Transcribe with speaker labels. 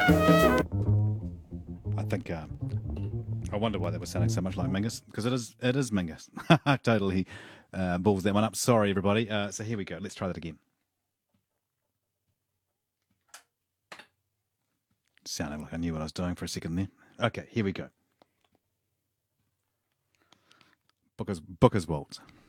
Speaker 1: I think I wonder why they were sounding so much like Mingus, because it is Mingus. Totally balls that one up. Sorry, everybody. So here we go. Let's try that again. Sounded like I knew what I was doing for a second there. Okay, here we go. Booker's Waltz.